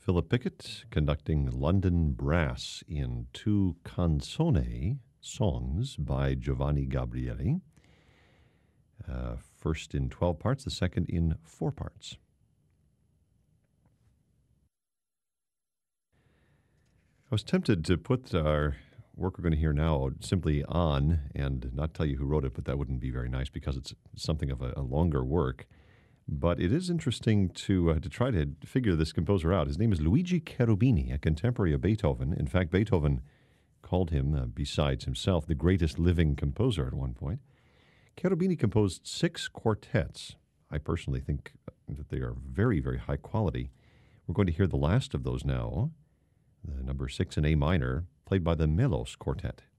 Philip Pickett conducting London Brass in two canzone songs by Giovanni Gabrieli. First in 12 parts, the second in 4 parts. I was tempted to put our work we're going to hear now simply on and not tell you who wrote it, but that wouldn't be very nice because it's something of a longer work. But it is interesting to try to figure this composer out. His name is Luigi Cherubini, a contemporary of Beethoven. In fact, Beethoven called him, besides himself, the greatest living composer at one point. Cherubini composed 6 quartets. I personally think that they are very, very high quality. We're going to hear the last of those now, the number 6 in A minor, played by the Melos Quartet.